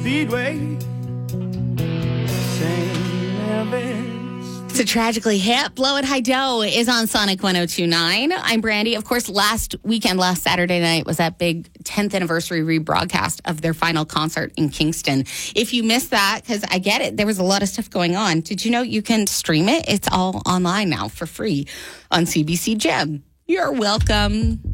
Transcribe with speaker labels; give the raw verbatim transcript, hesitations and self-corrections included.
Speaker 1: Speedway.
Speaker 2: It's a tragically hip. Blow It High Dough is on Sonic one oh two point nine. I'm Brandy. Of course, last weekend, last Saturday night was that big tenth anniversary rebroadcast of their final concert in Kingston. If you missed that, because I get it, there was a lot of stuff going on. Did you know you can stream it? It's all online now for free on C B C Gem. You're welcome.